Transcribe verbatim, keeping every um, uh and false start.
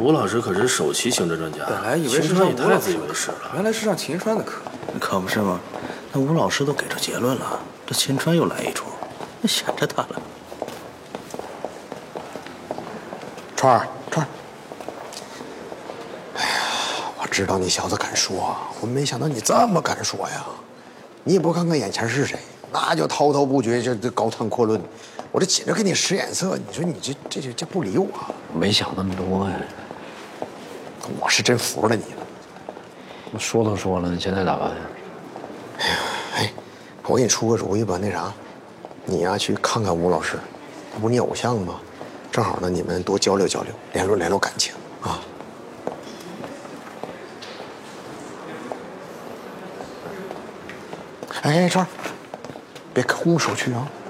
吴老师可是首席行政专家， 本来以为是秦川也太自以为是了， 原来是上秦川的课， 可不是吗？那吴老师都给出结论了，这秦川又来一出，那显着他了。 川儿，川儿，哎呀，我知道你小子敢说，我没想到你这么敢说呀！你也不看看眼前是谁，那就滔滔不绝，这这高谈阔论。我这紧着给你使眼色，你说你这这这这不理我， 没想那么多呀。 我是真服了你了。 我说都说了，你现在咋办呀？ 哎呀，哎，我给你出个主意吧，那啥，你呀去看看吴老师，他不是你偶像吗？正好呢，你们多交流交流，联络联络感情啊。哎，川儿，别空手去啊！